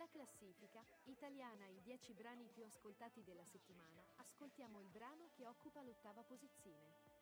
Nella classifica, italiana i 10 brani più ascoltati della settimana, ascoltiamo il brano che occupa l'8ª posizione.